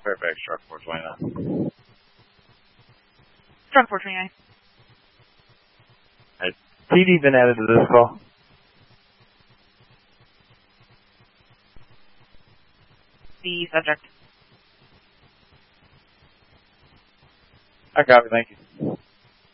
Fairfax, truck 429. Truck 429. Has TD been added to this call? The subject. I copy, thank you.